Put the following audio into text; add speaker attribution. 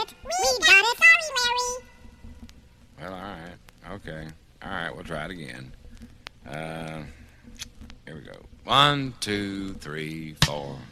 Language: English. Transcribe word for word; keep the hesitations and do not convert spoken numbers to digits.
Speaker 1: it. We got it. Sorry, Mary.
Speaker 2: Well, all right. Okay. All right, we'll try it again. Uh, here we go. One, two, three, four.